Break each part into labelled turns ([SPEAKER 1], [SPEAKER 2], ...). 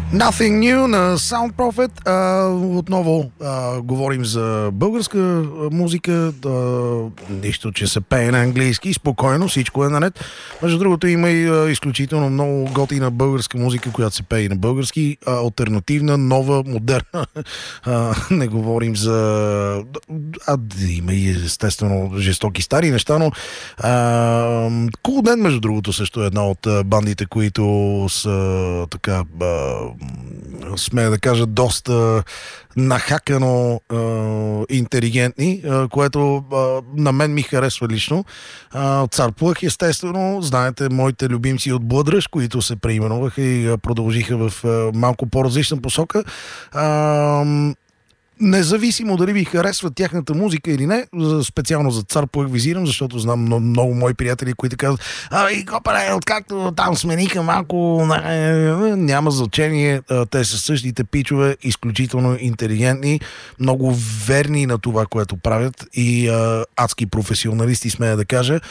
[SPEAKER 1] Nothing New на Sound Prophet. Отново говорим за българска музика. Нищо, че се пее на английски. Спокойно, всичко е наред. Между другото има и изключително много готина българска музика, която се пее на български. Алтернативна, нова, модерна. Не говорим за... има и естествено жестоки стари неща, но Cool Dent, между другото, също е една от бандите, които са така... смея да кажа, доста нахакано интелигентни, което на мен ми харесва лично. Цар Плъх, естествено, знаете, моите любимци от Бладръж, които се преименуваха и продължиха в малко по-различна посока. Независимо дали ви харесва тяхната музика или не, специално за Цар Плъх визирам, защото знам много мои приятели, които казват: и копаре, откакто там смениха малко, няма значение, те са същите пичове, изключително интелигентни, много верни на това, което правят и адски професионалисти, смея да кажа.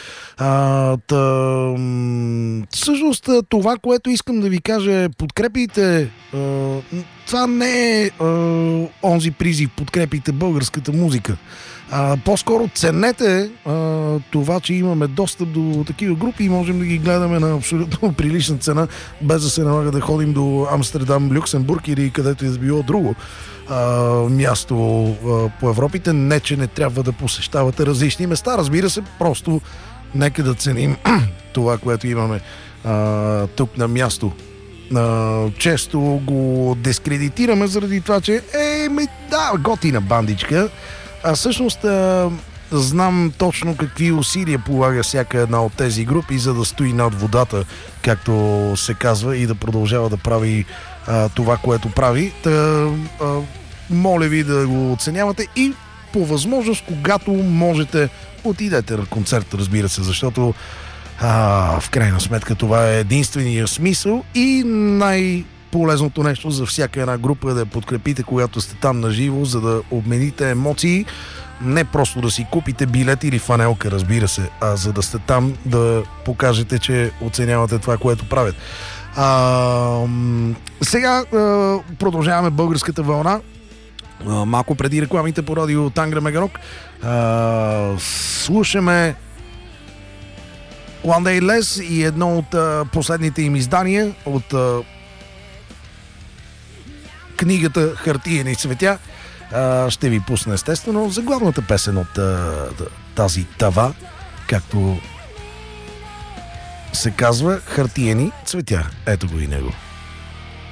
[SPEAKER 1] Всъщност това, което искам да ви кажа е: подкрепите. Това не е онзи призив: подкрепите българската музика. По-скоро ценете това, че имаме достъп до такива групи и можем да ги гледаме на абсолютно прилична цена, без да се налага да ходим до Амстердам, Люксембург или където и да било друго място по Европите. Не, че не трябва да посещавате различни места, разбира се, просто нека да ценим това, което имаме тук на място. Често го дискредитираме заради това, че готина бандичка. Всъщност знам точно какви усилия полага всяка една от тези групи, за да стои над водата, както се казва, и да продължава да прави това, което прави. Моля ви да го оценявате и по възможност, когато можете, отидете на концерт, разбира се, защото в крайна сметка това е единствения смисъл и най-полезното нещо за всяка една група, да я подкрепите, когато сте там на живо, за да обмените емоции, не просто да си купите билет или фанелка, разбира се, а за да сте там да покажете, че оценявате това, което правят. Сега продължаваме българската вълна. Малко преди рекламите по радио Тангра Мегарок. Слушаме One Day Less и едно от последните им издания от книгата Хартиени цветя. Ще ви пусна естествено заглавната песен от тази тава, както се казва, Хартиени цветя. Ето го и него.